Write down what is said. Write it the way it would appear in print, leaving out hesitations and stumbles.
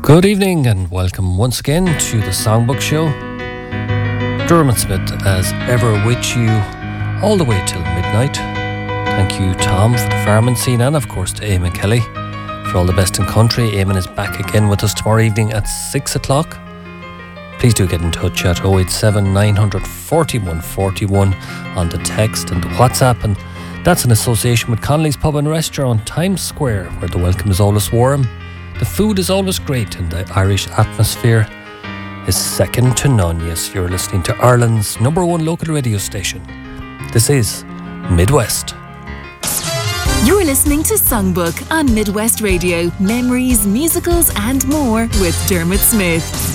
Good evening and welcome once again to the Songbook Show. Dermot Smith, as ever, with you all the way till midnight. Thank you, Tom, for the farming scene, and of course to Eamon Kelly for all the best in country. Eamon is back again with us tomorrow evening at 6 o'clock. Please do get in touch at 087 900 41 41 on the text and the WhatsApp, and that's in association with Connolly's Pub and Restaurant, Times Square, where the welcome is always warm. The food is always great and the Irish atmosphere is second to none. Yes, you're listening to Ireland's number one local radio station. This is Midwest. You're listening to Songbook on Midwest Radio. Memories, musicals and more with Dermot Smith.